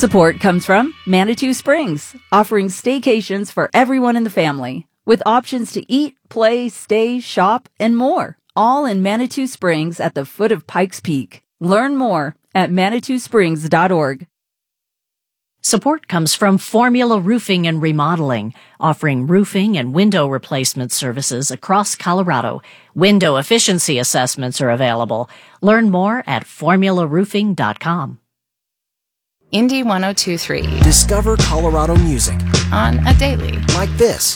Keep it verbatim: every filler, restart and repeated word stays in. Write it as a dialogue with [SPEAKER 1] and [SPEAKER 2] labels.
[SPEAKER 1] Support comes from Manitou Springs, offering staycations for everyone in the family, with options to eat, play, stay, shop, and more, all in Manitou Springs at the foot of Pikes Peak. Learn more at manitou springs dot org.
[SPEAKER 2] Support comes from Formula Roofing and Remodeling, offering roofing and window replacement services across Colorado. Window efficiency assessments are available. Learn more at formula roofing dot com.
[SPEAKER 3] Indie one oh two point three.
[SPEAKER 4] Discover Colorado music
[SPEAKER 3] On a daily.
[SPEAKER 4] like this.